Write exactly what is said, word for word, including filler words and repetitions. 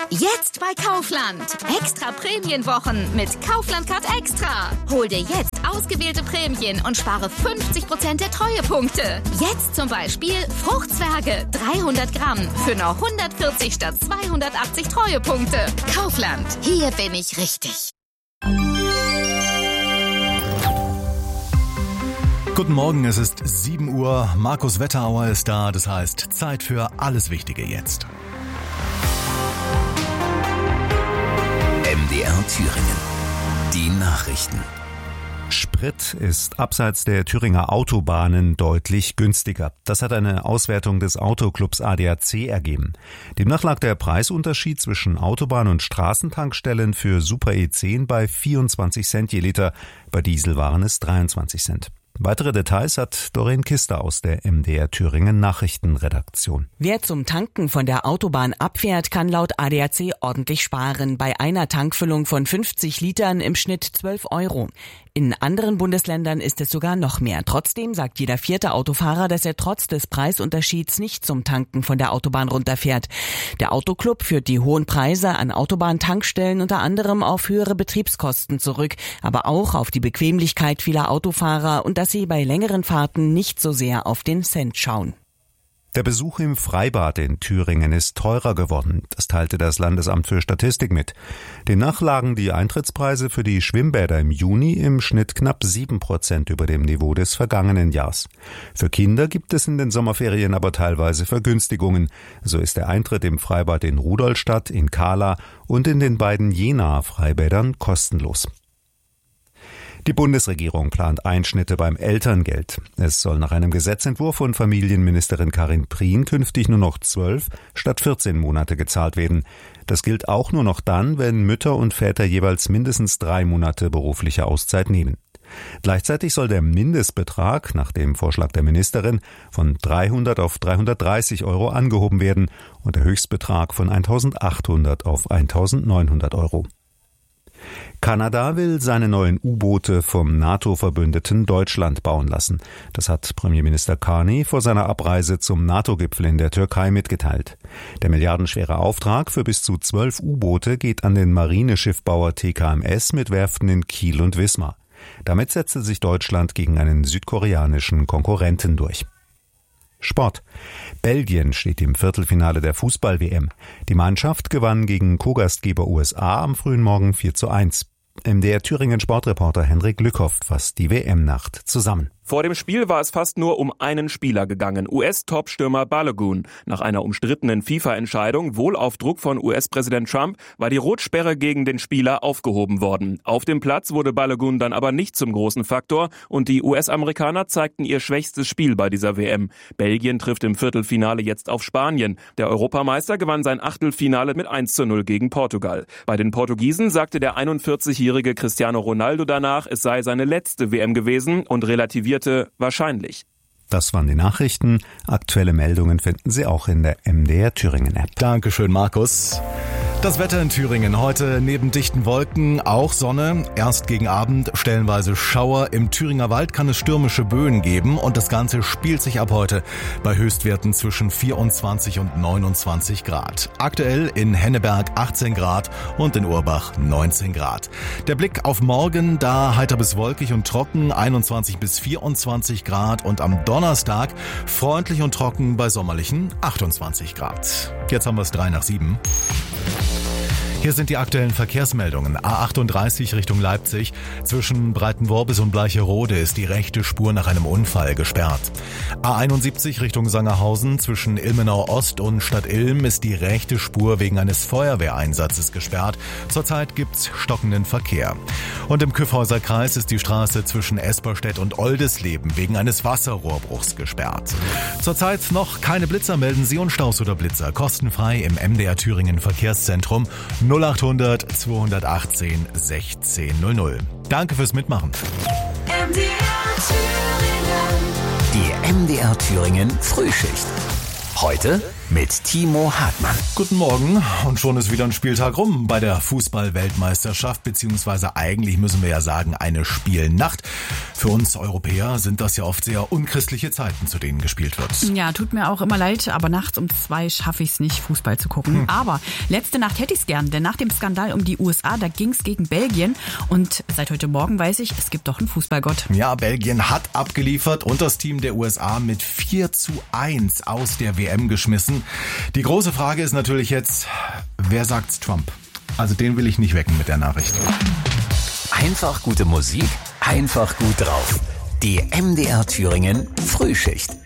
Jetzt bei Kaufland. Extra Prämienwochen mit Kaufland Card Extra. Hol dir jetzt ausgewählte Prämien und spare fünfzig Prozent der Treuepunkte. Jetzt zum Beispiel Fruchtzwerge dreihundert Gramm für nur hundertvierzig statt zweihundertachtzig Treuepunkte. Kaufland. Hier bin ich richtig. Guten Morgen, es ist sieben Uhr. Markus Wetterauer ist da, das heißt Zeit für alles Wichtige jetzt. M D R Thüringen. Die Nachrichten. Sprit ist abseits der Thüringer Autobahnen deutlich günstiger. Das hat eine Auswertung des Autoclubs A D A C ergeben. Demnach lag der Preisunterschied zwischen Autobahn- und Straßentankstellen für Super E zehn bei vierundzwanzig Cent je Liter. Bei Diesel waren es dreiundzwanzig Cent. Weitere Details hat Doreen Kister aus der M D R Thüringen Nachrichtenredaktion. Wer zum Tanken von der Autobahn abfährt, kann laut A D A C ordentlich sparen. Bei einer Tankfüllung von fünfzig Litern im Schnitt zwölf Euro. In anderen Bundesländern ist es sogar noch mehr. Trotzdem sagt jeder vierte Autofahrer, dass er trotz des Preisunterschieds nicht zum Tanken von der Autobahn runterfährt. Der Autoclub führt die hohen Preise an Autobahntankstellen unter anderem auf höhere Betriebskosten zurück, aber auch auf die Bequemlichkeit vieler Autofahrer und dass sie bei längeren Fahrten nicht so sehr auf den Cent schauen. Der Besuch im Freibad in Thüringen ist teurer geworden. Das teilte das Landesamt für Statistik mit. Demnach lagen die Eintrittspreise für die Schwimmbäder im Juni im Schnitt knapp sieben Prozent über dem Niveau des vergangenen Jahres. Für Kinder gibt es in den Sommerferien aber teilweise Vergünstigungen. So ist der Eintritt im Freibad in Rudolstadt, in Kahla und in den beiden Jenaer Freibädern kostenlos. Die Bundesregierung plant Einschnitte beim Elterngeld. Es soll nach einem Gesetzentwurf von Familienministerin Karin Prien künftig nur noch zwölf statt vierzehn Monate gezahlt werden. Das gilt auch nur noch dann, wenn Mütter und Väter jeweils mindestens drei Monate berufliche Auszeit nehmen. Gleichzeitig soll der Mindestbetrag nach dem Vorschlag der Ministerin von dreihundert auf dreihundertdreißig Euro angehoben werden und der Höchstbetrag von eintausendachthundert auf eintausendneunhundert Euro. Kanada will seine neuen U-Boote vom NATO-Verbündeten Deutschland bauen lassen. Das hat Premierminister Carney vor seiner Abreise zum NATO-Gipfel in der Türkei mitgeteilt. Der milliardenschwere Auftrag für bis zu zwölf U-Boote geht an den Marineschiffbauer T K M S mit Werften in Kiel und Wismar. Damit setzte sich Deutschland gegen einen südkoreanischen Konkurrenten durch. Sport. Belgien steht im Viertelfinale der Fußball-W M. Die Mannschaft gewann gegen Co-Gastgeber U S A am frühen Morgen vier zu eins. M D R Thüringen Sportreporter Henrik Lückhoff fasst die W M-Nacht zusammen. Vor dem Spiel war es fast nur um einen Spieler gegangen, U S-Top-Stürmer Balogun. Nach einer umstrittenen FIFA-Entscheidung, wohl auf Druck von U S-Präsident Trump, war die Rotsperre gegen den Spieler aufgehoben worden. Auf dem Platz wurde Balogun dann aber nicht zum großen Faktor und die U S-Amerikaner zeigten ihr schwächstes Spiel bei dieser W M. Belgien trifft im Viertelfinale jetzt auf Spanien. Der Europameister gewann sein Achtelfinale mit eins zu null gegen Portugal. Bei den Portugiesen sagte der einundvierzigjährige Cristiano Ronaldo danach, es sei seine letzte W M gewesen und relativierte wahrscheinlich. Das waren die Nachrichten. Aktuelle Meldungen finden Sie auch in der M D R Thüringen App. Dankeschön, Markus. Das Wetter in Thüringen heute neben dichten Wolken auch Sonne. Erst gegen Abend stellenweise Schauer. Im Thüringer Wald kann es stürmische Böen geben und das Ganze spielt sich ab heute bei Höchstwerten zwischen vierundzwanzig und neunundzwanzig Grad. Aktuell in Henneberg achtzehn Grad und in Urbach neunzehn Grad. Der Blick auf morgen, da heiter bis wolkig und trocken, einundzwanzig bis vierundzwanzig Grad und am Donnerstag freundlich und trocken bei sommerlichen achtundzwanzig Grad. Jetzt haben wir es drei nach sieben. Hier sind die aktuellen Verkehrsmeldungen. A achtunddreißig Richtung Leipzig. Zwischen Breitenworbis und Bleicherode ist die rechte Spur nach einem Unfall gesperrt. A einundsiebzig Richtung Sangerhausen. Zwischen Ilmenau Ost und Stadt Ilm ist die rechte Spur wegen eines Feuerwehreinsatzes gesperrt. Zurzeit gibt's stockenden Verkehr. Und im Kyffhäuser Kreis ist die Straße zwischen Esperstedt und Oldesleben wegen eines Wasserrohrbruchs gesperrt. Zurzeit noch keine Blitzer, melden Sie und Staus oder Blitzer kostenfrei im M D R Thüringen Verkehrszentrum null achthundert zweihundertachtzehn sechzehn null null. Danke fürs Mitmachen. M D R Thüringen. Die M D R Thüringen Frühschicht. Heute mit Timo Hartmann. Guten Morgen und schon ist wieder ein Spieltag rum bei der Fußball-Weltmeisterschaft, beziehungsweise eigentlich müssen wir ja sagen eine Spielnacht. Für uns Europäer sind das ja oft sehr unchristliche Zeiten, zu denen gespielt wird. Ja, tut mir auch immer leid, aber nachts um zwei schaffe ich es nicht, Fußball zu gucken. Hm. Aber letzte Nacht hätte ich es gern, denn nach dem Skandal um die U S A, da ging es gegen Belgien und seit heute Morgen weiß ich, es gibt doch einen Fußballgott. Ja, Belgien hat abgeliefert und das Team der U S A mit vier zu eins aus der W M geschmissen. Die große Frage ist natürlich jetzt, wer sagt's Trump? Also den will ich nicht wecken mit der Nachricht. Einfach gute Musik, einfach gut drauf. Die M D R Thüringen Frühschicht.